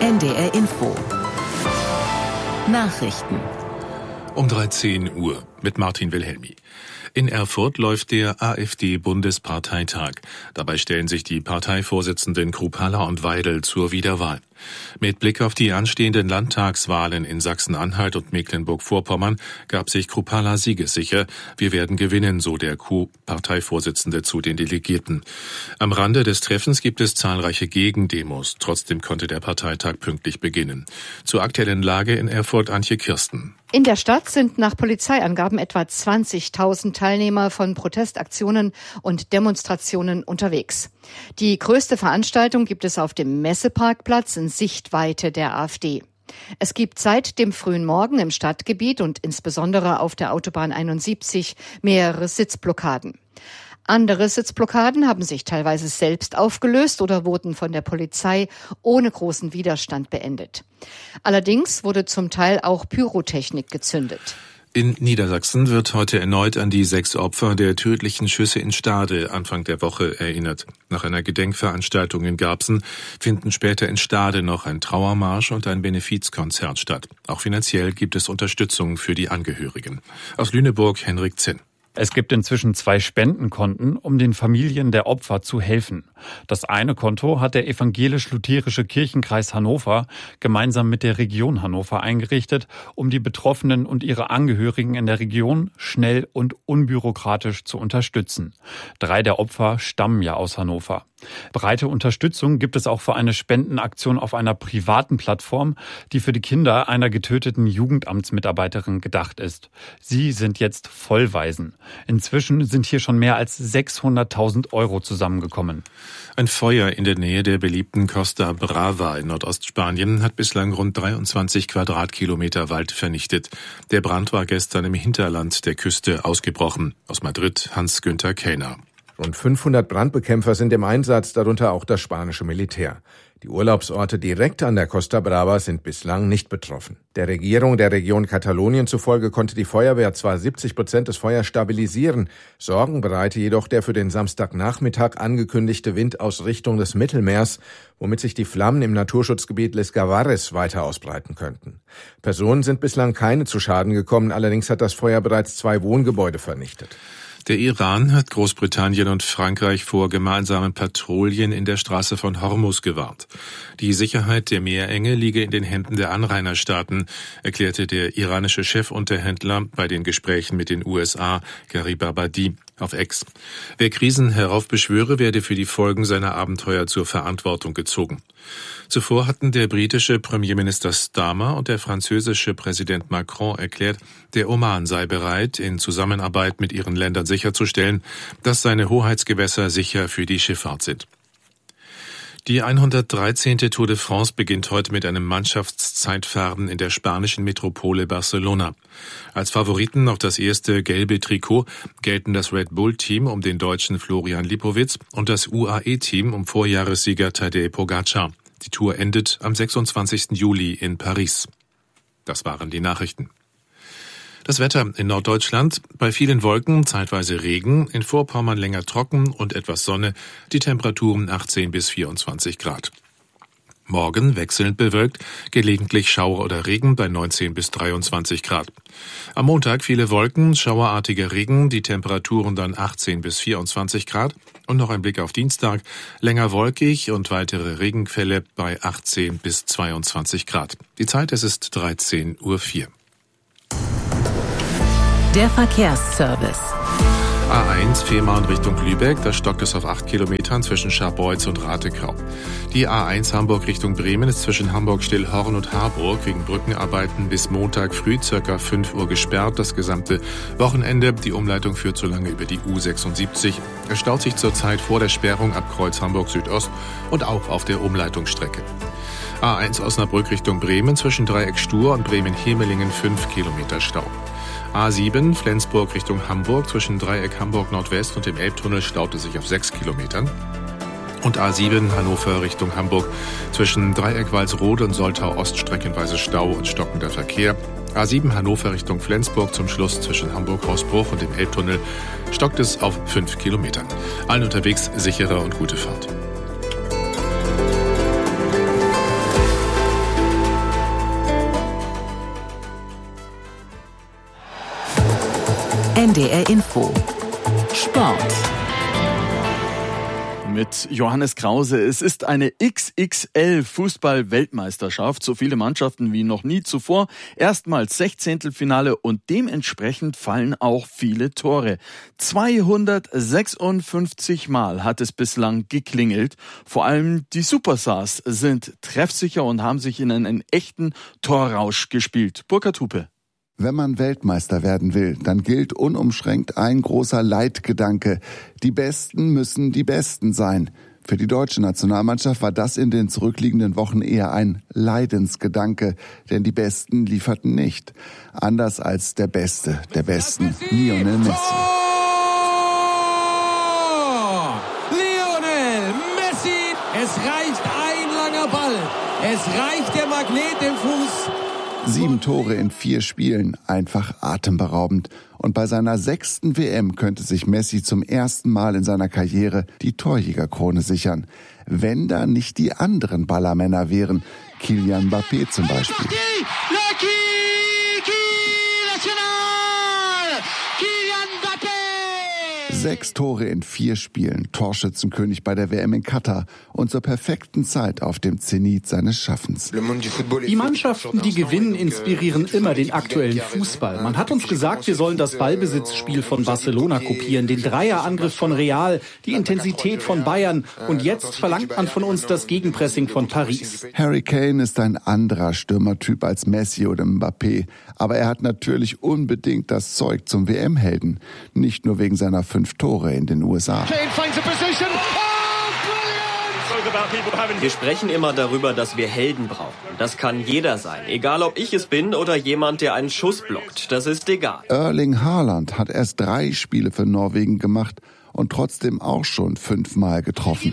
NDR Info. Nachrichten. Um 13 Uhr mit Martin Wilhelmi. In Erfurt läuft der AfD-Bundesparteitag. Dabei stellen sich die Parteivorsitzenden Kruppalla und Weidel zur Wiederwahl. Mit Blick auf die anstehenden Landtagswahlen in Sachsen-Anhalt und Mecklenburg-Vorpommern gab sich Kruppalla siegessicher. Wir werden gewinnen, so der Co-Parteivorsitzende zu den Delegierten. Am Rande des Treffens gibt es zahlreiche Gegendemos. Trotzdem konnte der Parteitag pünktlich beginnen. Zur aktuellen Lage in Erfurt Antje Kirsten. In der Stadt sind nach Polizeiangaben etwa 20.000 Teilnehmer von Protestaktionen und Demonstrationen unterwegs. Die größte Veranstaltung gibt es auf dem Messeparkplatz in Sichtweite der AfD. Es gibt seit dem frühen Morgen im Stadtgebiet und insbesondere auf der Autobahn 71 mehrere Sitzblockaden. Andere Sitzblockaden haben sich teilweise selbst aufgelöst oder wurden von der Polizei ohne großen Widerstand beendet. Allerdings wurde zum Teil auch Pyrotechnik gezündet. In Niedersachsen wird heute erneut an die 6 Opfer der tödlichen Schüsse in Stade Anfang der Woche erinnert. Nach einer Gedenkveranstaltung in Garbsen finden später in Stade noch ein Trauermarsch und ein Benefizkonzert statt. Auch finanziell gibt es Unterstützung für die Angehörigen. Aus Lüneburg Henrik Zinn. Es gibt inzwischen 2 Spendenkonten, um den Familien der Opfer zu helfen. Das eine Konto hat der evangelisch-lutherische Kirchenkreis Hannover gemeinsam mit der Region Hannover eingerichtet, um die Betroffenen und ihre Angehörigen in der Region schnell und unbürokratisch zu unterstützen. 3 der Opfer stammen ja aus Hannover. Breite Unterstützung gibt es auch für eine Spendenaktion auf einer privaten Plattform, die für die Kinder einer getöteten Jugendamtsmitarbeiterin gedacht ist. Sie sind jetzt Vollwaisen. Inzwischen sind hier schon mehr als 600.000 € zusammengekommen. Ein Feuer in der Nähe der beliebten Costa Brava in Nordostspanien hat bislang rund 23 Quadratkilometer Wald vernichtet. Der Brand war gestern im Hinterland der Küste ausgebrochen. Aus Madrid Hans-Günther Kähner. Rund 500 Brandbekämpfer sind im Einsatz, darunter auch das spanische Militär. Die Urlaubsorte direkt an der Costa Brava sind bislang nicht betroffen. Der Regierung der Region Katalonien zufolge konnte die Feuerwehr zwar 70% des Feuers stabilisieren, Sorgen bereite jedoch der für den Samstagnachmittag angekündigte Wind aus Richtung des Mittelmeers, womit sich die Flammen im Naturschutzgebiet Les Gavares weiter ausbreiten könnten. Personen sind bislang keine zu Schaden gekommen, allerdings hat das Feuer bereits 2 Wohngebäude vernichtet. Der Iran hat Großbritannien und Frankreich vor gemeinsamen Patrouillen in der Straße von Hormuz gewarnt. Die Sicherheit der Meerenge liege in den Händen der Anrainerstaaten, erklärte der iranische Chefunterhändler bei den Gesprächen mit den USA, Gharib Abadi, auf X. Wer Krisen heraufbeschwöre, werde für die Folgen seiner Abenteuer zur Verantwortung gezogen. Zuvor hatten der britische Premierminister Starmer und der französische Präsident Macron erklärt, der Oman sei bereit, in Zusammenarbeit mit ihren Ländern sicherzustellen, dass seine Hoheitsgewässer sicher für die Schifffahrt sind. Die 113. Tour de France beginnt heute mit einem Mannschaftszeitfahren in der spanischen Metropole Barcelona. Als Favoriten auf das erste gelbe Trikot gelten das Red Bull-Team um den Deutschen Florian Lipowitz und das UAE-Team um Vorjahressieger Tadej Pogacar. Die Tour endet am 26. Juli in Paris. Das waren die Nachrichten. Das Wetter in Norddeutschland, bei vielen Wolken, zeitweise Regen, in Vorpommern länger trocken und etwas Sonne, die Temperaturen 18 bis 24 Grad. Morgen wechselnd bewölkt, gelegentlich Schauer oder Regen bei 19 bis 23 Grad. Am Montag viele Wolken, schauerartiger Regen, die Temperaturen dann 18 bis 24 Grad. Und noch ein Blick auf Dienstag, länger wolkig und weitere Regenfälle bei 18 bis 22 Grad. Die Zeit, es ist 13:04 Uhr. Der Verkehrsservice. A1 Fehmarn Richtung Lübeck, da stockt es auf 8 Kilometern zwischen Scharbeutz und Ratekau. Die A1 Hamburg Richtung Bremen ist zwischen Hamburg-Stillhorn und Harburg wegen Brückenarbeiten bis Montag früh ca. 5 Uhr gesperrt. Das gesamte Wochenende. Die Umleitung führt so lange über die U76. Es staut sich zurzeit vor der Sperrung ab Kreuz Hamburg Südost und auch auf der Umleitungsstrecke. A1 Osnabrück Richtung Bremen zwischen Dreieck Stur und Bremen-Hemelingen 5 Kilometer Stau. A7 Flensburg Richtung Hamburg zwischen Dreieck Hamburg Nordwest und dem Elbtunnel staute sich auf 6 Kilometern. Und A7 Hannover Richtung Hamburg zwischen Dreieck Walsrode und Soltau Ost streckenweise Stau und stockender Verkehr. A7 Hannover Richtung Flensburg zum Schluss zwischen Hamburg-Hausbruch und dem Elbtunnel stockt es auf 5 Kilometern. Allen unterwegs sichere und gute Fahrt. NDR Info. Sport. Mit Johannes Krause. Es ist eine XXL-Fußball-Weltmeisterschaft. So viele Mannschaften wie noch nie zuvor. Erstmals 16. und dementsprechend fallen auch viele Tore. 256 Mal hat es bislang geklingelt. Vor allem die Superstars sind treffsicher und haben sich in einen echten Torrausch gespielt. Burkhard Hupe. Wenn man Weltmeister werden will, dann gilt unumschränkt ein großer Leitgedanke. Die Besten müssen die Besten sein. Für die deutsche Nationalmannschaft war das in den zurückliegenden Wochen eher ein Leidensgedanke, denn die Besten lieferten nicht. Anders als der Beste der Besten, Lionel Messi. Lionel Messi! Es reicht ein langer Ball. Es reicht der Magnet im Fuß. 7 Tore in 4 Spielen, einfach atemberaubend. Und bei seiner 6. WM könnte sich Messi zum ersten Mal in seiner Karriere die Torjägerkrone sichern. Wenn da nicht die anderen Ballermänner wären. Kylian Mbappé zum Beispiel. 6 Tore in 4 Spielen, Torschützenkönig bei der WM in Katar und zur perfekten Zeit auf dem Zenit seines Schaffens. Die Mannschaften, die gewinnen, inspirieren immer den aktuellen Fußball. Man hat uns gesagt, wir sollen das Ballbesitzspiel von Barcelona kopieren, den Dreierangriff von Real, die Intensität von Bayern und jetzt verlangt man von uns das Gegenpressing von Paris. Harry Kane ist ein anderer Stürmertyp als Messi oder Mbappé, aber er hat natürlich unbedingt das Zeug zum WM-Helden, nicht nur wegen seiner 5 Tore in den USA. Wir sprechen immer darüber, dass wir Helden brauchen. Das kann jeder sein, egal ob ich es bin oder jemand, der einen Schuss blockt. Das ist egal. Erling Haaland hat erst 3 Spiele für Norwegen gemacht und trotzdem auch schon 5-mal getroffen.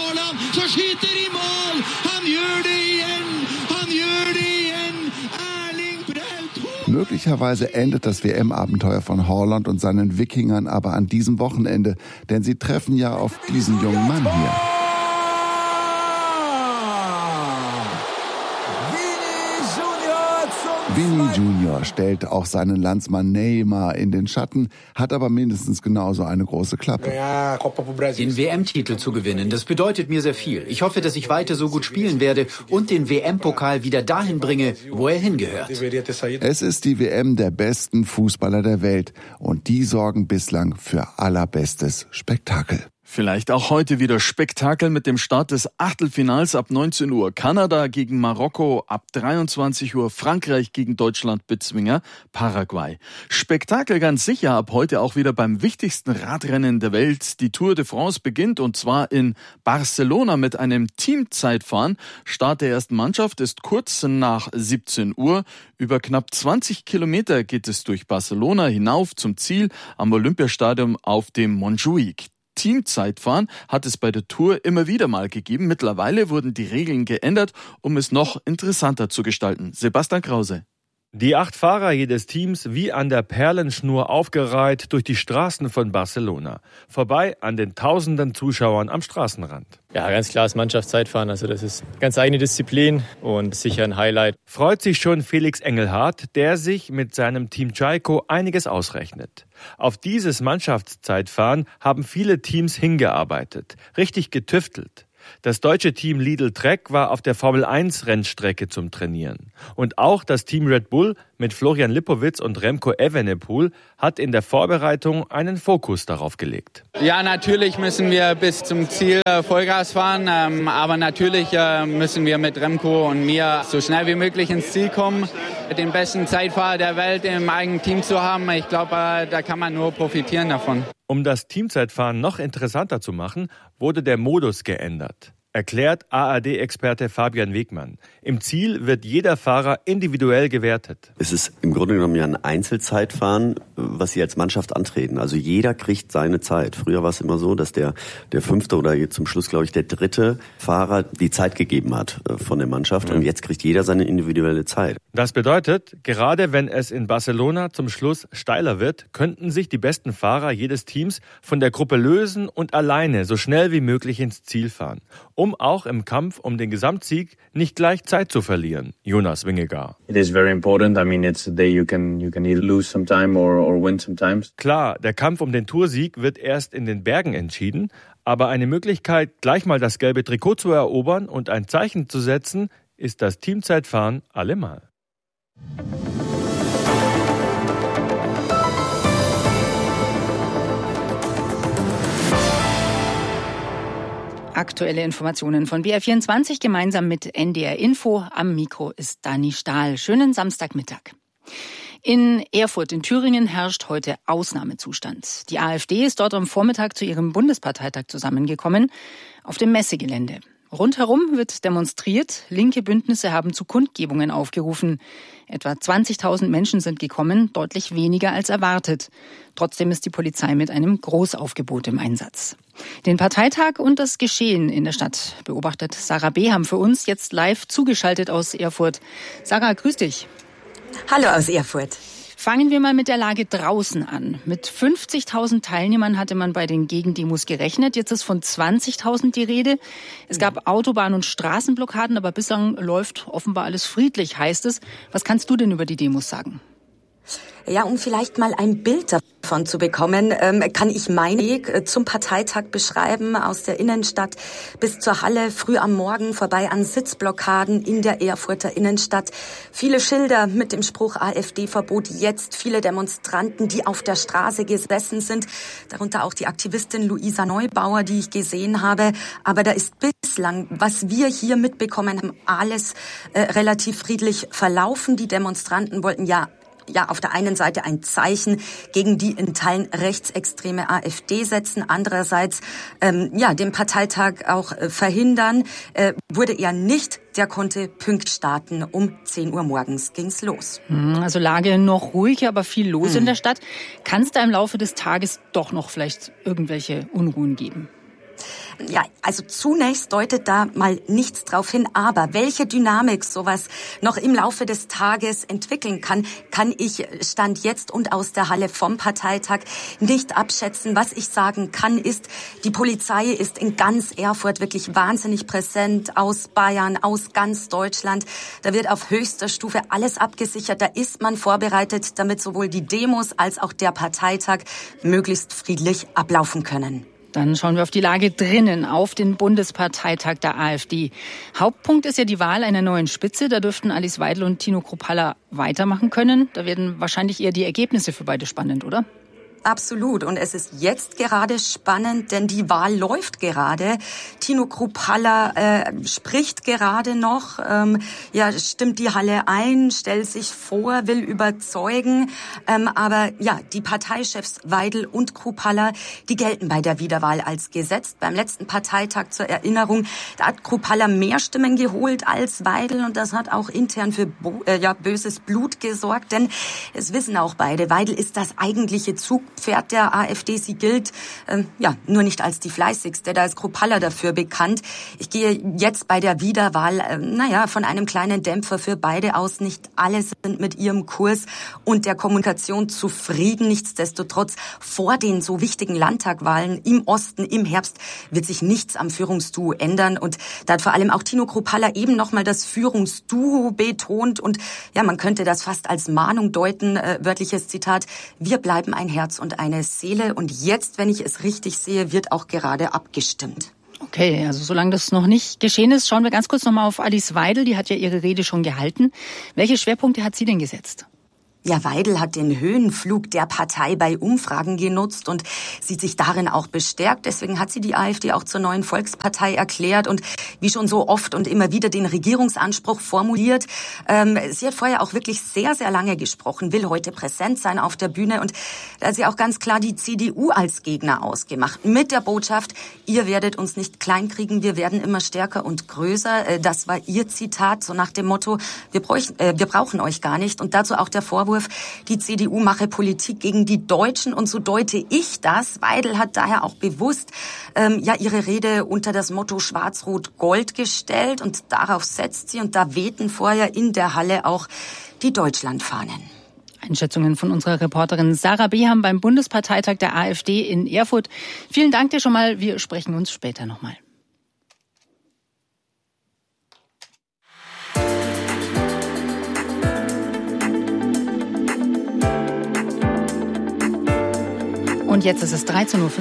Möglicherweise endet das WM-Abenteuer von Haaland und seinen Wikingern aber an diesem Wochenende, denn sie treffen ja auf diesen jungen Mann hier. Vini Junior stellt auch seinen Landsmann Neymar in den Schatten, hat aber mindestens genauso eine große Klappe. Den WM-Titel zu gewinnen, das bedeutet mir sehr viel. Ich hoffe, dass ich weiter so gut spielen werde und den WM-Pokal wieder dahin bringe, wo er hingehört. Es ist die WM der besten Fußballer der Welt und die sorgen bislang für allerbestes Spektakel. Vielleicht auch heute wieder Spektakel mit dem Start des Achtelfinals ab 19 Uhr. Kanada gegen Marokko, ab 23 Uhr Frankreich gegen Deutschland, Bezwinger, Paraguay. Spektakel ganz sicher ab heute auch wieder beim wichtigsten Radrennen der Welt. Die Tour de France beginnt und zwar in Barcelona mit einem Teamzeitfahren. Start der ersten Mannschaft ist kurz nach 17 Uhr. Über knapp 20 Kilometer geht es durch Barcelona hinauf zum Ziel am Olympiastadion auf dem Montjuïc. Teamzeitfahren hat es bei der Tour immer wieder mal gegeben. Mittlerweile wurden die Regeln geändert, um es noch interessanter zu gestalten. Sebastian Krause. Die 8 Fahrer jedes Teams wie an der Perlenschnur aufgereiht durch die Straßen von Barcelona. Vorbei an den tausenden Zuschauern am Straßenrand. Ja, ganz klar das Mannschaftszeitfahren. Also das ist ganz eigene Disziplin und sicher ein Highlight. Freut sich schon Felix Engelhardt, der sich mit seinem Team Jayco einiges ausrechnet. Auf dieses Mannschaftszeitfahren haben viele Teams hingearbeitet, richtig getüftelt. Das deutsche Team Lidl Trek war auf der Formel-1-Rennstrecke zum Trainieren. Und auch das Team Red Bull mit Florian Lipowitz und Remco Evenepoel hat in der Vorbereitung einen Fokus darauf gelegt. Ja, natürlich müssen wir bis zum Ziel Vollgas fahren, aber natürlich müssen wir mit Remco und mir so schnell wie möglich ins Ziel kommen. Den besten Zeitfahrer der Welt im eigenen Team zu haben, ich glaube, da kann man nur profitieren davon. Um das Teamzeitfahren noch interessanter zu machen, wurde der Modus geändert. Erklärt ARD-Experte Fabian Wegmann. Im Ziel wird jeder Fahrer individuell gewertet. Es ist im Grunde genommen ja ein Einzelzeitfahren, was sie als Mannschaft antreten. Also jeder kriegt seine Zeit. Früher war es immer so, dass der 5. oder jetzt zum Schluss, glaube ich, der 3. Fahrer die Zeit gegeben hat von der Mannschaft. Und jetzt kriegt jeder seine individuelle Zeit. Das bedeutet, gerade wenn es in Barcelona zum Schluss steiler wird, könnten sich die besten Fahrer jedes Teams von der Gruppe lösen und alleine so schnell wie möglich ins Ziel fahren. um auch im Kampf um den Gesamtsieg nicht gleich Zeit zu verlieren. Jonas Wingegar. It is very important. I mean, it's a day you can either lose sometime or win sometimes. Klar, der Kampf um den Toursieg wird erst in den Bergen entschieden, aber eine Möglichkeit, gleich mal das gelbe Trikot zu erobern und ein Zeichen zu setzen, ist das Teamzeitfahren allemal. Aktuelle Informationen von BR24 gemeinsam mit NDR Info. Am Mikro ist Dani Stahl. Schönen Samstagmittag. In Erfurt in Thüringen herrscht heute Ausnahmezustand. Die AfD ist dort am Vormittag zu ihrem Bundesparteitag zusammengekommen, auf dem Messegelände. Rundherum wird demonstriert. Linke Bündnisse haben zu Kundgebungen aufgerufen. Etwa 20.000 Menschen sind gekommen, deutlich weniger als erwartet. Trotzdem ist die Polizei mit einem Großaufgebot im Einsatz. Den Parteitag und das Geschehen in der Stadt beobachtet Sarah Beham für uns jetzt live zugeschaltet aus Erfurt. Sarah, grüß dich. Hallo aus Erfurt. Fangen wir mal mit der Lage draußen an. Mit 50.000 Teilnehmern hatte man bei den Gegendemos gerechnet. Jetzt ist von 20.000 die Rede. Es gab Autobahn- und Straßenblockaden, aber bislang läuft offenbar alles friedlich, heißt es. Was kannst du denn über die Demos sagen? Ja, um vielleicht mal ein Bild davon zu bekommen, kann ich meinen Weg zum Parteitag beschreiben, aus der Innenstadt bis zur Halle, früh am Morgen vorbei an Sitzblockaden in der Erfurter Innenstadt. Viele Schilder mit dem Spruch AfD-Verbot jetzt, viele Demonstranten, die auf der Straße gesessen sind, darunter auch die Aktivistin Luisa Neubauer, die ich gesehen habe. Aber da ist bislang, was wir hier mitbekommen haben, alles relativ friedlich verlaufen. Die Demonstranten wollten ja auf der einen Seite ein Zeichen gegen die in Teilen rechtsextreme AfD setzen, andererseits den Parteitag auch verhindern. Wurde er nicht, der konnte pünktlich starten. Um 10 Uhr morgens ging's los. Also Lage noch ruhig, aber viel los in der Stadt. Kann es da im Laufe des Tages doch noch vielleicht irgendwelche Unruhen geben? Ja, also zunächst deutet da mal nichts drauf hin, aber welche Dynamik sowas noch im Laufe des Tages entwickeln kann ich Stand jetzt und aus der Halle vom Parteitag nicht abschätzen. Was ich sagen kann ist, die Polizei ist in ganz Erfurt wirklich wahnsinnig präsent, aus Bayern, aus ganz Deutschland. Da wird auf höchster Stufe alles abgesichert, da ist man vorbereitet, damit sowohl die Demos als auch der Parteitag möglichst friedlich ablaufen können. Dann schauen wir auf die Lage drinnen, auf den Bundesparteitag der AfD. Hauptpunkt ist ja die Wahl einer neuen Spitze. Da dürften Alice Weidel und Tino Kruppalla weitermachen können. Da werden wahrscheinlich eher die Ergebnisse für beide spannend, oder? Absolut. Und es ist jetzt gerade spannend, denn die Wahl läuft gerade. Tino Kruppalla spricht gerade noch, stimmt die Halle ein, stellt sich vor, will überzeugen. Aber die Parteichefs Weidel und Kruppalla, die gelten bei der Wiederwahl als gesetzt. Beim letzten Parteitag zur Erinnerung, da hat Kruppalla mehr Stimmen geholt als Weidel. Und das hat auch intern für böses Blut gesorgt. Denn es wissen auch beide, Weidel ist das eigentliche Zugpferd der AfD. Sie gilt nur nicht als die fleißigste, da ist Kruppalla dafür bekannt. Ich gehe jetzt bei der Wiederwahl von einem kleinen Dämpfer für beide aus. Nicht alle sind mit ihrem Kurs und der Kommunikation zufrieden. Nichtsdestotrotz, vor den so wichtigen Landtagwahlen im Osten im Herbst wird sich nichts am Führungsduo ändern. Und da hat vor allem auch Tino Kruppalla eben nochmal das Führungsduo betont. Und man könnte das fast als Mahnung deuten, wörtliches Zitat: Wir bleiben ein Herz und eine Seele. Und jetzt, wenn ich es richtig sehe, wird auch gerade abgestimmt. Okay, also solange das noch nicht geschehen ist, schauen wir ganz kurz nochmal auf Alice Weidel. Die hat ja ihre Rede schon gehalten. Welche Schwerpunkte hat sie denn gesetzt? Ja, Weidel hat den Höhenflug der Partei bei Umfragen genutzt und sieht sich darin auch bestärkt. Deswegen hat sie die AfD auch zur neuen Volkspartei erklärt und wie schon so oft und immer wieder den Regierungsanspruch formuliert. Sie hat vorher auch wirklich sehr, sehr lange gesprochen, will heute präsent sein auf der Bühne und da hat sie auch ganz klar die CDU als Gegner ausgemacht. Mit der Botschaft: Ihr werdet uns nicht kleinkriegen, wir werden immer stärker und größer. Das war ihr Zitat, so nach dem Motto: wir brauchen euch gar nicht. Und dazu auch der Vorwurf, die CDU mache Politik gegen die Deutschen, und so deute ich das. Weidel hat daher auch bewusst ihre Rede unter das Motto Schwarz-Rot-Gold gestellt und darauf setzt sie, und da wehten vorher in der Halle auch die Deutschlandfahnen. Einschätzungen von unserer Reporterin Sarah Beham beim Bundesparteitag der AfD in Erfurt. Vielen Dank dir schon mal, wir sprechen uns später nochmal. Und jetzt ist es 13:15 Uhr.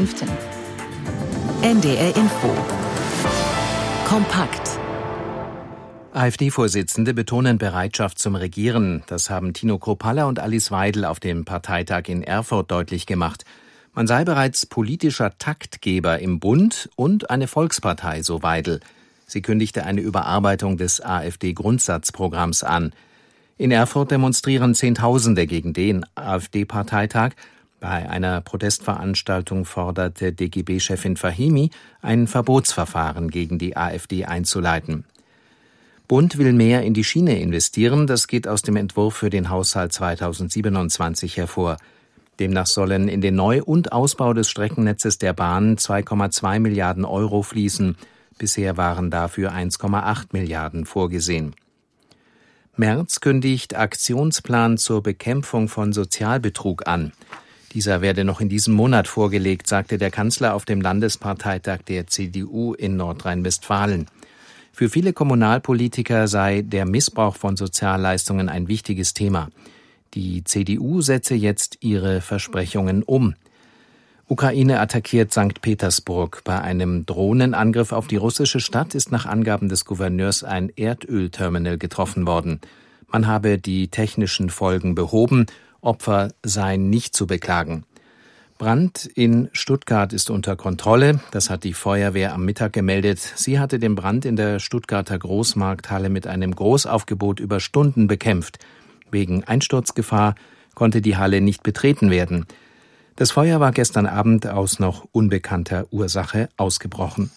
NDR Info. Kompakt. AfD-Vorsitzende betonen Bereitschaft zum Regieren. Das haben Tino Kruppalla und Alice Weidel auf dem Parteitag in Erfurt deutlich gemacht. Man sei bereits politischer Taktgeber im Bund und eine Volkspartei, so Weidel. Sie kündigte eine Überarbeitung des AfD-Grundsatzprogramms an. In Erfurt demonstrieren Zehntausende gegen den AfD-Parteitag. Bei einer Protestveranstaltung forderte DGB-Chefin Fahimi, ein Verbotsverfahren gegen die AfD einzuleiten. Bund will mehr in die Schiene investieren, das geht aus dem Entwurf für den Haushalt 2027 hervor. Demnach sollen in den Neu- und Ausbau des Streckennetzes der Bahn 2,2 Milliarden Euro fließen. Bisher waren dafür 1,8 Milliarden vorgesehen. Merz kündigt Aktionsplan zur Bekämpfung von Sozialbetrug an. Dieser werde noch in diesem Monat vorgelegt, sagte der Kanzler auf dem Landesparteitag der CDU in Nordrhein-Westfalen. Für viele Kommunalpolitiker sei der Missbrauch von Sozialleistungen ein wichtiges Thema. Die CDU setze jetzt ihre Versprechungen um. Ukraine attackiert St. Petersburg. Bei einem Drohnenangriff auf die russische Stadt ist nach Angaben des Gouverneurs ein Erdölterminal getroffen worden. Man habe die technischen Folgen behoben, Opfer seien nicht zu beklagen. Brand in Stuttgart ist unter Kontrolle. Das hat die Feuerwehr am Mittag gemeldet. Sie hatte den Brand in der Stuttgarter Großmarkthalle mit einem Großaufgebot über Stunden bekämpft. Wegen Einsturzgefahr konnte die Halle nicht betreten werden. Das Feuer war gestern Abend aus noch unbekannter Ursache ausgebrochen.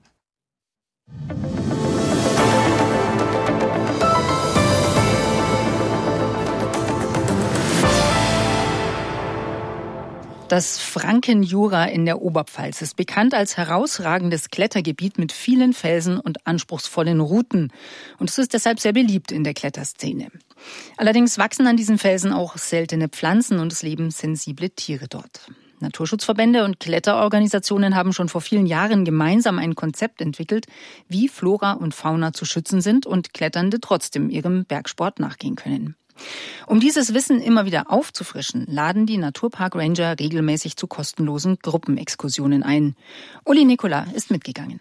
Das Frankenjura in der Oberpfalz ist bekannt als herausragendes Klettergebiet mit vielen Felsen und anspruchsvollen Routen. Und es ist deshalb sehr beliebt in der Kletterszene. Allerdings wachsen an diesen Felsen auch seltene Pflanzen und es leben sensible Tiere dort. Naturschutzverbände und Kletterorganisationen haben schon vor vielen Jahren gemeinsam ein Konzept entwickelt, wie Flora und Fauna zu schützen sind und Kletternde trotzdem ihrem Bergsport nachgehen können. Um dieses Wissen immer wieder aufzufrischen, laden die Naturpark-Ranger regelmäßig zu kostenlosen Gruppenexkursionen ein. Uli Nikola ist mitgegangen.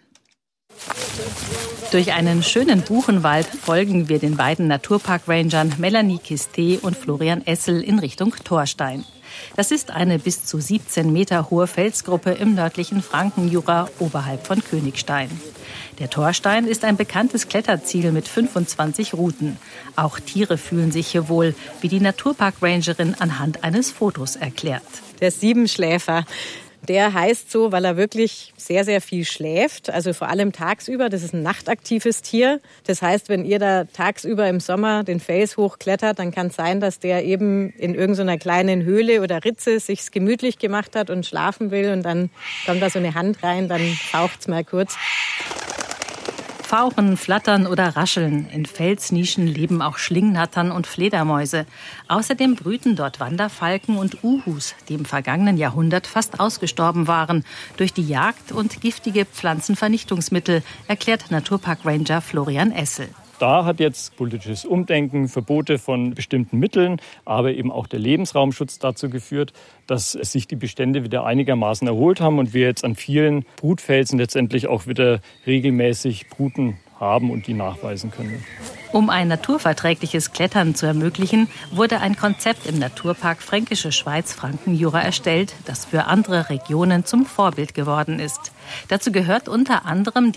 Durch einen schönen Buchenwald folgen wir den beiden Naturpark-Rangern Melanie Kisté und Florian Essel in Richtung Torstein. Das ist eine bis zu 17 Meter hohe Felsgruppe im nördlichen Frankenjura oberhalb von Königstein. Der Torstein ist ein bekanntes Kletterziel mit 25 Routen. Auch Tiere fühlen sich hier wohl, wie die Naturpark-Rangerin anhand eines Fotos erklärt. Der Siebenschläfer. Der heißt so, weil er wirklich sehr, sehr viel schläft, also vor allem tagsüber. Das ist ein nachtaktives Tier. Das heißt, wenn ihr da tagsüber im Sommer den Fels hochklettert, dann kann es sein, dass der eben in irgendeiner kleinen Höhle oder Ritze sich's gemütlich gemacht hat und schlafen will. Und dann kommt da so eine Hand rein, dann faucht's mal kurz. Fauchen, flattern oder rascheln. In Felsnischen leben auch Schlingnattern und Fledermäuse. Außerdem brüten dort Wanderfalken und Uhus, die im vergangenen Jahrhundert fast ausgestorben waren, durch die Jagd und giftige Pflanzenvernichtungsmittel, erklärt Naturpark-Ranger Florian Essel. Da hat jetzt politisches Umdenken, Verbote von bestimmten Mitteln, aber eben auch der Lebensraumschutz dazu geführt, dass sich die Bestände wieder einigermaßen erholt haben und wir jetzt an vielen Brutfelsen letztendlich auch wieder regelmäßig Bruten haben und die nachweisen können. Um ein naturverträgliches Klettern zu ermöglichen, wurde ein Konzept im Naturpark Fränkische Schweiz Frankenjura erstellt, das für andere Regionen zum Vorbild geworden ist. Dazu gehört unter anderem die